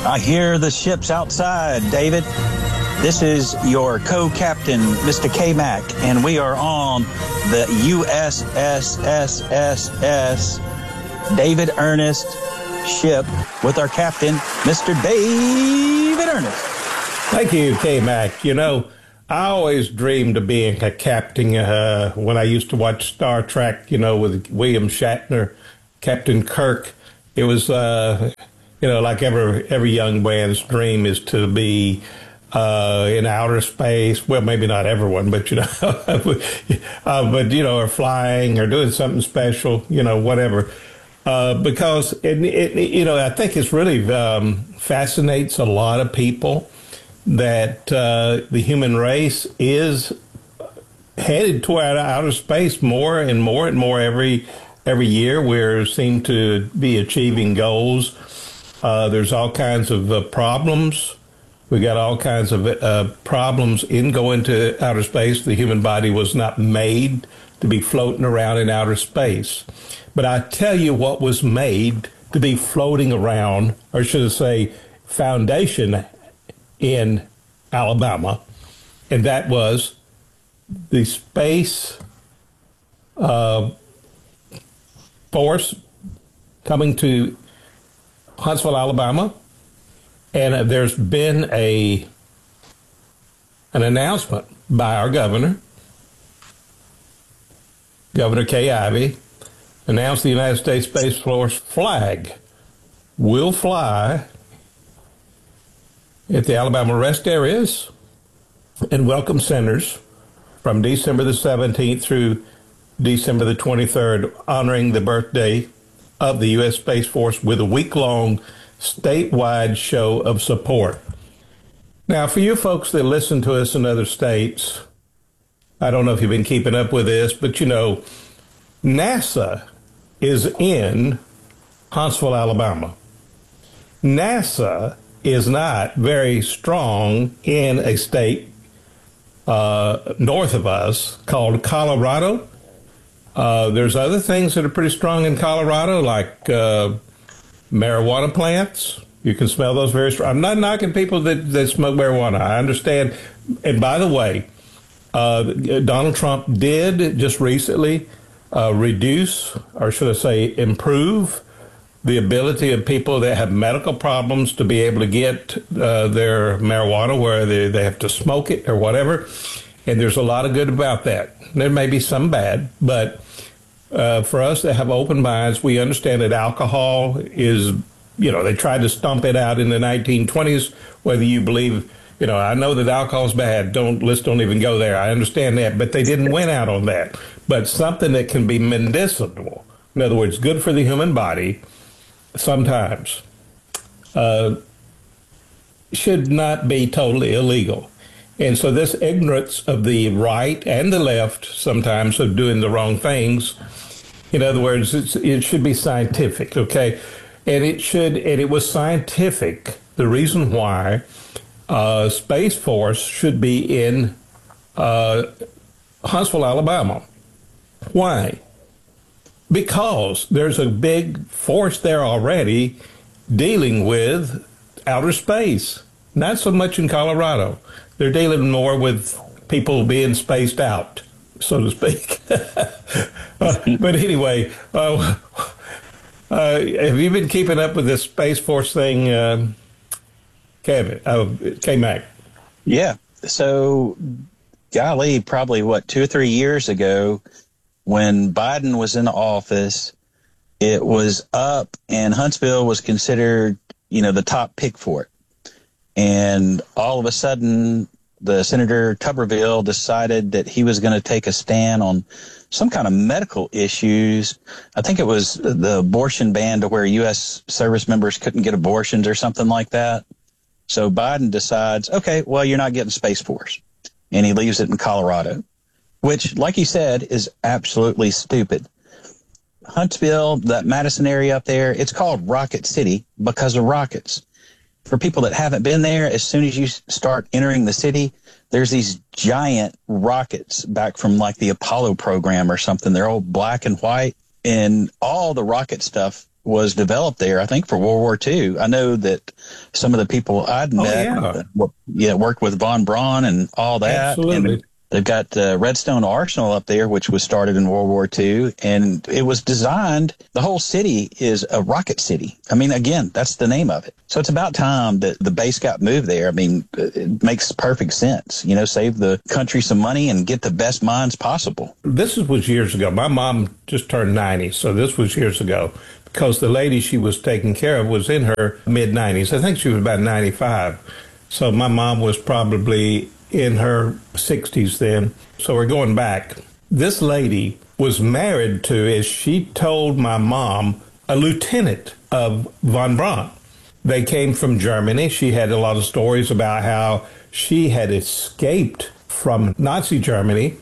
I hear the ships outside, David. This is your co-captain, Mr. K-Mac, and we are on the USSSS David Ernest ship with our captain, Mr. David Ernest. Thank you, K-Mac. You know, I always dreamed of being a captain when I used to watch Star Trek, you know, with William Shatner, Captain Kirk. It was, like every young man's dream is to be in outer space. Well, maybe not everyone, but, or flying or doing something special, whatever. Because, I think it's really fascinates a lot of people that the human race is headed toward outer space more and more and more every year. We seem to be achieving goals. There's all kinds of problems. We got all kinds of problems in going to outer space. The human body was not made to be floating around in outer space. But I tell you what was made to be floating around, or should I say, foundation in Alabama, and that was the Space Force coming to Huntsville, Alabama, and there's been an announcement by our governor, Governor Kay Ivey, announced the United States Space Force flag will fly at the Alabama rest areas and welcome centers from December the 17th through December the 23rd, honoring the birthday of the U.S. Space Force with a week-long statewide show of support. Now, for you folks that listen to us in other states, I don't know if you've been keeping up with this, but NASA is in Huntsville, Alabama. NASA is not very strong in a state north of us called Colorado. There's other things that are pretty strong in Colorado, like marijuana plants. You can smell those very strong. I'm not knocking people that smoke marijuana. I understand. And by the way, Donald Trump did just recently reduce, or should I say improve, the ability of people that have medical problems to be able to get their marijuana where they have to smoke it or whatever. And there's a lot of good about that. There may be some bad, but for us that have open minds, we understand that alcohol is, they tried to stomp it out in the 1920s, whether you believe, I know that alcohol is bad. Let's don't even go there. I understand that, but they didn't win out on that. But something that can be medicinal, in other words, good for the human body, sometimes should not be totally illegal. And so this ignorance of the right and the left sometimes of doing the wrong things, in other words, it should be scientific, okay? And it was scientific, the reason why Space Force should be in Huntsville, Alabama. Why? Because there's a big force there already dealing with outer space. Not so much in Colorado. They're dealing more with people being spaced out, so to speak. But anyway, have you been keeping up with this Space Force thing, K-Mac? Yeah. So, golly, probably 2 or 3 years ago, when Biden was in office, it was up, and Huntsville was considered, the top pick for it. And all of a sudden, the Senator Tuberville decided that he was going to take a stand on some kind of medical issues. I think it was the abortion ban to where U.S. service members couldn't get abortions or something like that. So Biden decides, okay, well, you're not getting Space Force. And he leaves it in Colorado, which, like you said, is absolutely stupid. Huntsville, that Madison area up there, it's called Rocket City because of rockets. For people that haven't been there, as soon as you start entering the city, there's these giant rockets back from like the Apollo program or something. They're all black and white, and all the rocket stuff was developed there, I think, for World War II. I know that some of the people I'd met worked with von Braun and all that. Absolutely. And they've got Redstone Arsenal up there, which was started in World War II, and it was designed, the whole city is a rocket city. I mean, again, that's the name of it. So it's about time that the base got moved there. I mean, it makes perfect sense, save the country some money and get the best minds possible. This was years ago. My mom just turned 90, so this was years ago, because the lady she was taking care of was in her mid-90s. I think she was about 95. So my mom was probably in her 60s then. So we're going back. This lady was married to, as she told my mom, a lieutenant of von Braun. They came from Germany. She had a lot of stories about how she had escaped from Nazi Germany.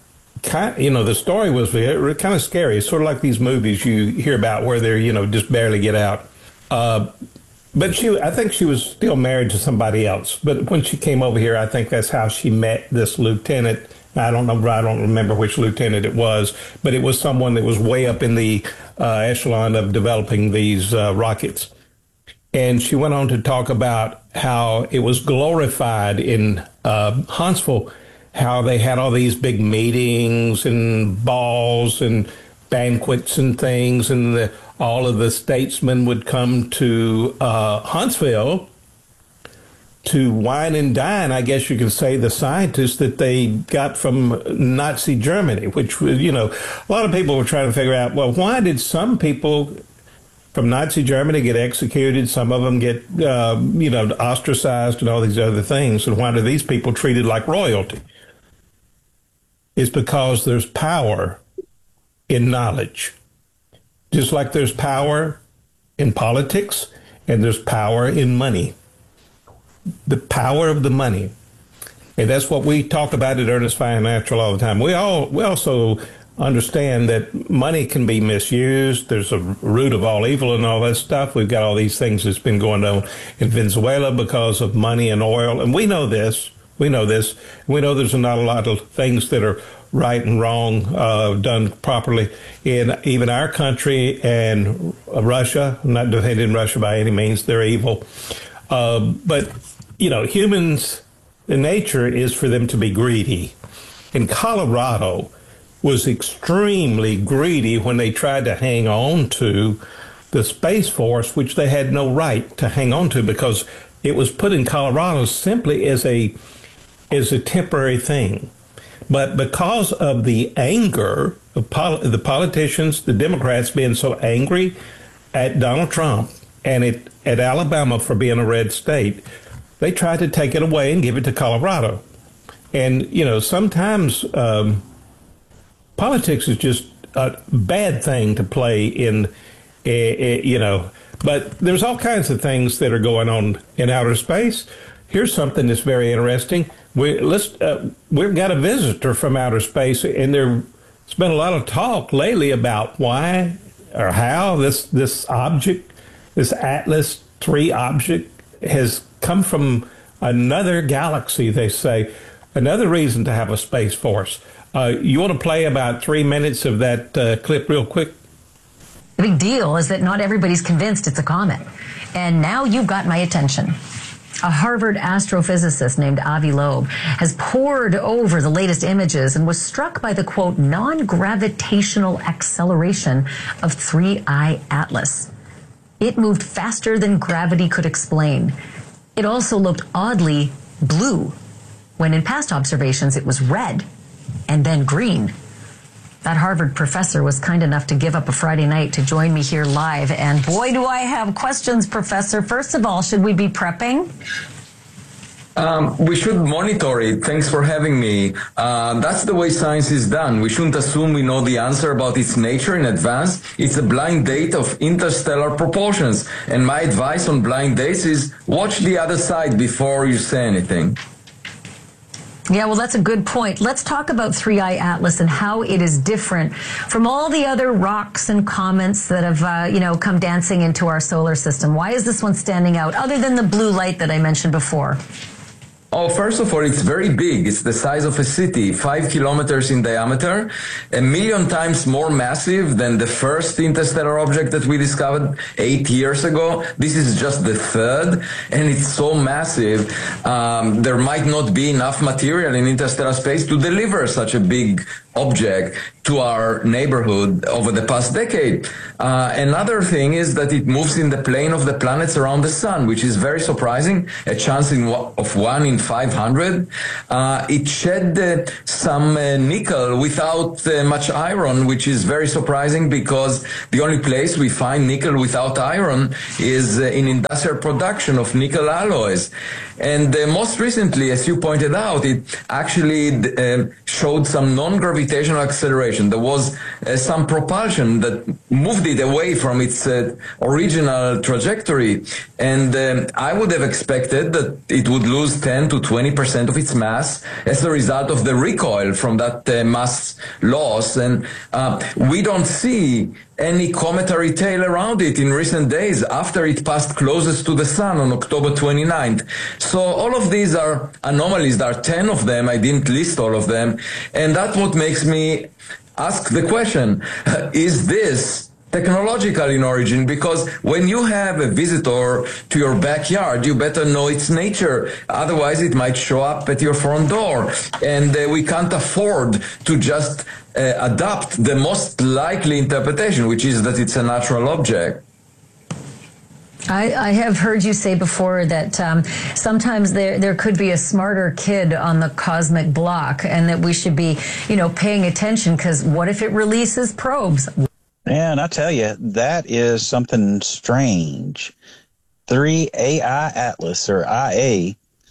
The story was kind of scary. It's sort of like these movies you hear about where they're, just barely get out. But I think she was still married to somebody else. But when she came over here, I think that's how she met this lieutenant. I don't remember which lieutenant it was, but it was someone that was way up in the echelon of developing these rockets. And she went on to talk about how it was glorified in Huntsville, how they had all these big meetings and balls and banquets and things, and all of the statesmen would come to Huntsville to wine and dine, I guess you can say, the scientists that they got from Nazi Germany, which was, a lot of people were trying to figure out, well, why did some people from Nazi Germany get executed, some of them get, ostracized and all these other things, and why are these people treated like royalty? It's because there's power in knowledge. Just like there's power in politics and there's power in money. The power of the money. And that's what we talk about at Ernest Financial all the time. We also understand that money can be misused. There's a root of all evil and all that stuff. We've got all these things that's been going on in Venezuela because of money and oil. And we know this. We know there's not a lot of things that are right and wrong done properly in even our country and Russia. I'm not defending Russia by any means. They're evil. But, humans, the nature is for them to be greedy. And Colorado was extremely greedy when they tried to hang on to the Space Force, which they had no right to hang on to because it was put in Colorado simply as a temporary thing. But because of the anger of the politicians, the Democrats being so angry at Donald Trump and at Alabama for being a red state, they tried to take it away and give it to Colorado. And, sometimes politics is just a bad thing to play in, But there's all kinds of things that are going on in outer space. Here's something that's very interesting. We've got a visitor from outer space, and there's been a lot of talk lately about why or how this object, this Atlas III object, has come from another galaxy, they say. Another reason to have a Space Force. You want to play about 3 minutes of that clip real quick? The big deal is that not everybody's convinced it's a comet. And now you've got my attention. A Harvard astrophysicist named Avi Loeb has pored over the latest images and was struck by the, quote, non-gravitational acceleration of 3I Atlas. It moved faster than gravity could explain. It also looked oddly blue, when in past observations it was red and then green. That Harvard professor was kind enough to give up a Friday night to join me here live. And boy, do I have questions, Professor. First of all, should we be prepping? We should monitor it. Thanks for having me. That's the way science is done. We shouldn't assume we know the answer about its nature in advance. It's a blind date of interstellar proportions. And my advice on blind dates is watch the other side before you say anything. Yeah, well, that's a good point. Let's talk about 3I Atlas and how it is different from all the other rocks and comets that have, come dancing into our solar system. Why is this one standing out, other than the blue light that I mentioned before? Oh, first of all, it's very big. It's the size of a city, 5 kilometers in diameter, 1,000,000 times more massive than the first interstellar object that we discovered 8 years ago. This is just the third, and it's so massive. There might not be enough material in interstellar space to deliver such a big object to our neighborhood over the past decade. Another thing is that it moves in the plane of the planets around the sun, which is very surprising, a chance of 1 in 500. It shed some nickel without much iron, which is very surprising because the only place we find nickel without iron is in industrial production of nickel alloys. And most recently, as you pointed out, it actually showed some non-gravitational acceleration. There was some propulsion that moved it away from its original trajectory. And I would have expected that it would lose 10 to 20% of its mass as a result of the recoil from that mass loss. And we don't see any cometary tail around it in recent days after it passed closest to the sun on October 29th. So all of these are anomalies. There are 10 of them. I didn't list all of them. And that's what makes me ask the question, is this technological in origin? Because when you have a visitor to your backyard, you better know its nature. Otherwise, it might show up at your front door. And we can't afford to just adopt the most likely interpretation, which is that it's a natural object. I have heard you say before that sometimes there could be a smarter kid on the cosmic block, and that we should be, paying attention, because what if it releases probes? And I tell you, that is something strange. 3 AI Atlas, or IA.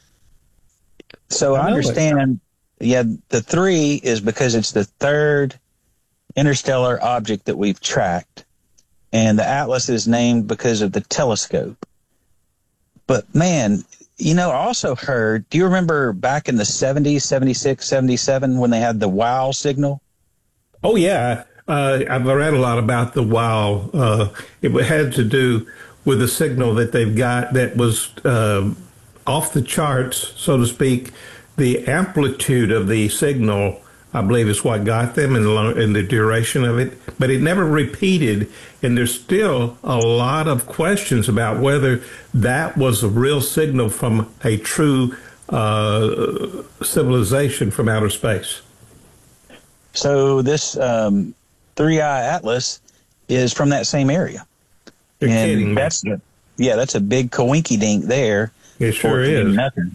So I understand, the 3 is because it's the third interstellar object that we've tracked. And the Atlas is named because of the telescope. But man, I also heard, do you remember back in the 70s, 76, 77, when they had the WOW signal? Oh, yeah. I've read a lot about the WOW. It had to do with the signal that they've got that was off the charts, so to speak. The amplitude of the signal, I believe, is what got them in the duration of it. But it never repeated, and there's still a lot of questions about whether that was a real signal from a true civilization from outer space. So this 3i Atlas is from that same area. You're kidding me. That's a big coinky-dink there. It sure is. Nothing.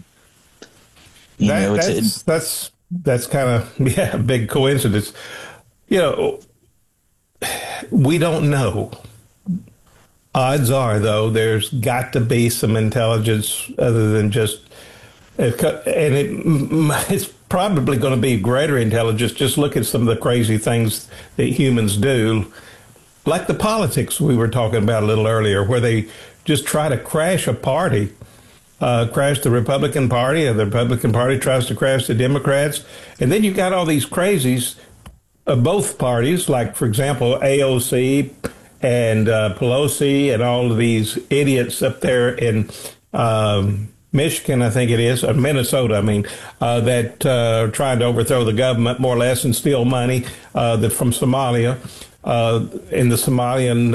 That's kind of, a big coincidence. We don't know. Odds are, though, there's got to be some intelligence other than just, it's probably going to be greater intelligence. Just look at some of the crazy things that humans do, like the politics we were talking about a little earlier, where they just try to crash a party. Crash the Republican Party, and the Republican Party tries to crash the Democrats. And then you've got all these crazies of both parties, like, for example, AOC and Pelosi and all of these idiots up there in Michigan, I think it is, or Minnesota, that are trying to overthrow the government more or less and steal money from Somalia. In the Somalian,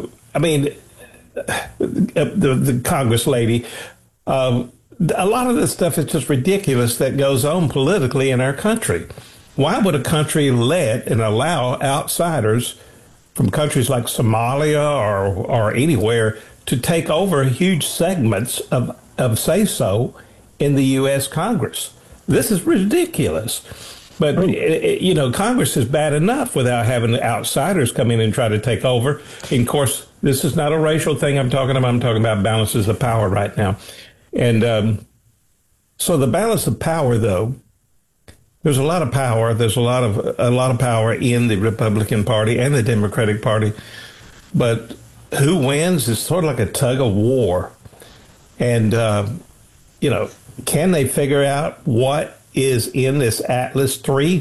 the Congress lady. A lot of this stuff is just ridiculous that goes on politically in our country. Why would a country let and allow outsiders from countries like Somalia or anywhere to take over huge segments of say-so in the U.S. Congress? This is ridiculous. But, Congress is bad enough without having outsiders come in and try to take over. And, of course, this is not a racial thing I'm talking about. I'm talking about balances of power right now. And so the balance of power, though, there's a lot of power. There's a lot of power in the Republican Party and the Democratic Party. But who wins is sort of like a tug of war. And, can they figure out what is in this Atlas 3?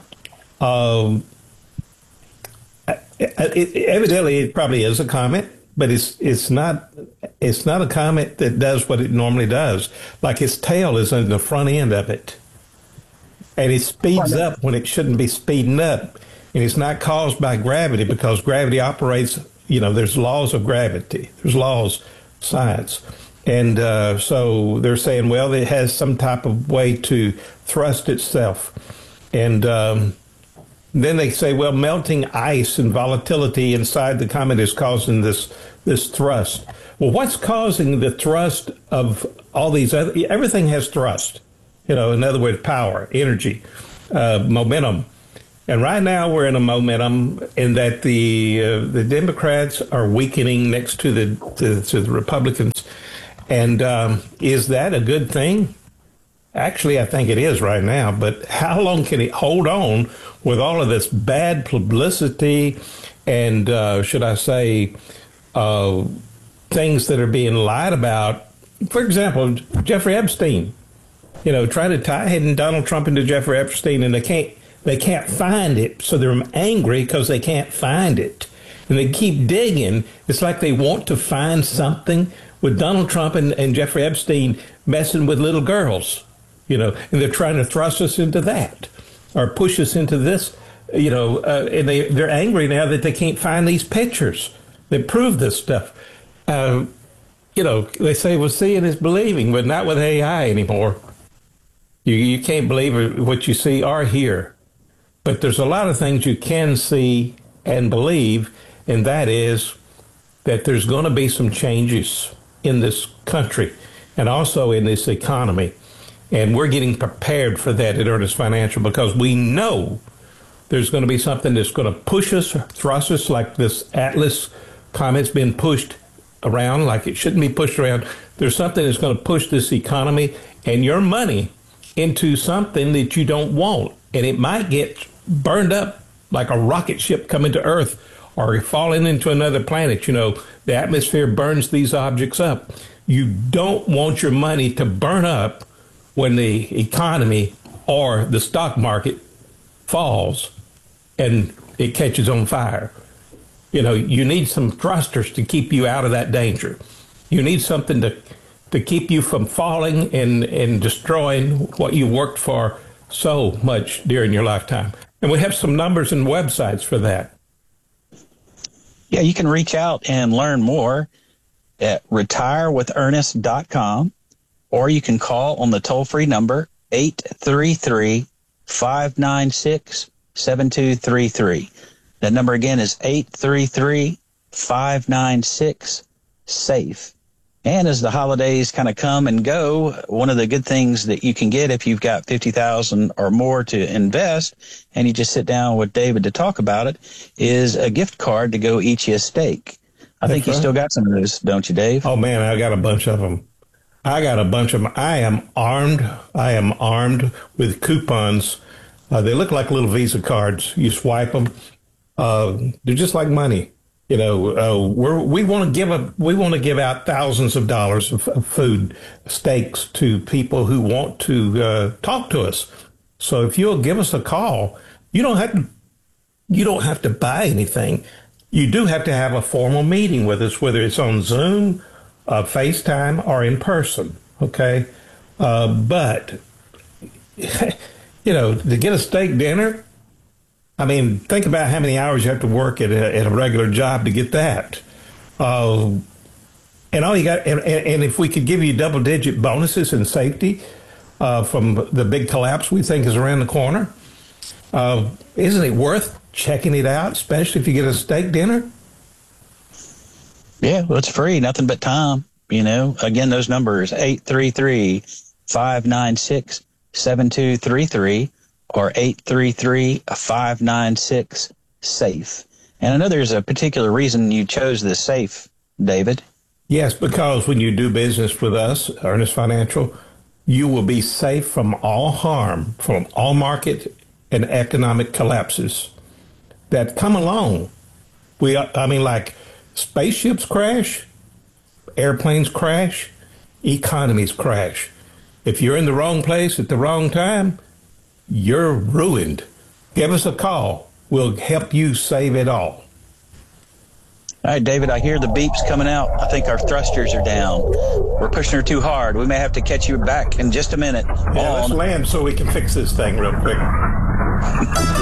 Evidently, it probably is a comet. but it's not a comet that does what it normally does. Like its tail is in the front end of it, and it speeds up when it shouldn't be speeding up, and it's not caused by gravity because gravity operates. There's laws of gravity. There's laws, science. And so they're saying, well, it has some type of way to thrust itself. And then they say, well, melting ice and volatility inside the comet is causing this thrust. Well, what's causing the thrust of all these other? Everything has thrust. In other words, power, energy, momentum. And right now we're in a momentum in that the Democrats are weakening next to the Republicans. And is that a good thing? Actually, I think it is right now. But how long can it hold on with all of this bad publicity and, should I say, things that are being lied about? For example, Jeffrey Epstein, trying to tie Donald Trump into Jeffrey Epstein, and they can't find it. So they're angry because they can't find it. And they keep digging. It's like they want to find something with Donald Trump and Jeffrey Epstein messing with little girls, and they're trying to thrust us into that or push us into this, and they're angry now that they can't find these pictures that prove this stuff. They say, well, seeing is believing, but not with AI anymore. You can't believe what you see or hear. But there's a lot of things you can see and believe, and that is that there's going to be some changes in this country and also in this economy. And we're getting prepared for that at Ernest Financial because we know there's going to be something that's going to push us, thrust us, like this Atlas comet's been pushed around like it shouldn't be pushed around. There's something that's going to push this economy and your money into something that you don't want. And it might get burned up like a rocket ship coming to Earth or falling into another planet. The atmosphere burns these objects up. You don't want your money to burn up when the economy or the stock market falls and it catches on fire. You need some thrusters to keep you out of that danger. You need something to keep you from falling and destroying what you worked for so much during your lifetime. And we have some numbers and websites for that. Yeah, you can reach out and learn more at retirewithernest.com, or you can call on the toll-free number 833-596-7233. That number again is 833-596-SAFE. And as the holidays kind of come and go, one of the good things that you can get if you've got $50,000 or more to invest, and you just sit down with David to talk about it, is a gift card to go eat you a steak. I think you still got some of those, don't you, Dave? Oh, man, I got a bunch of them. I am armed. I am armed with coupons. They look like little Visa cards. You swipe them. They're just like money. We want to give out thousands of dollars of food, steaks to people who want to talk to us. So if you'll give us a call, you don't have to buy anything. You do have to have a formal meeting with us, whether it's on Zoom, FaceTime, or in person. Okay, but to get a steak dinner. I mean, think about how many hours you have to work at a regular job to get that. And all you got, and if we could give you double-digit bonuses and safety from the big collapse we think is around the corner, isn't it worth checking it out, especially if you get a steak dinner? Yeah, well, it's free, nothing but time. Again, those numbers, 833-596-7233. or 833-596-SAFE. And I know there's a particular reason you chose this SAFE, David. Yes, because when you do business with us, Ernest Financial, you will be safe from all harm, from all market and economic collapses that come along. Like spaceships crash, airplanes crash, economies crash. If you're in the wrong place at the wrong time, you're ruined. Give us a call. We'll help you save it all. All right, David, I hear the beeps coming out. I think our thrusters are down. We're pushing her too hard. We may have to catch you back in just a minute. Yeah, let's land so we can fix this thing real quick.